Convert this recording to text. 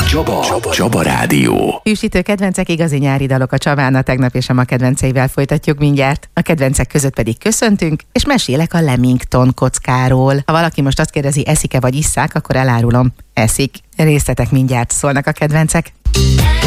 Csaba Rádió. Hűsítő kedvencek, igazi nyári dalok a Csabán, a tegnap és a ma kedvenceivel folytatjuk mindjárt. A kedvencek között pedig köszöntünk, és mesélek a Lemington kockáról. Ha valaki most azt kérdezi, eszik-e vagy isszák, akkor elárulom, eszik. Részletek mindjárt, szólnak a kedvencek.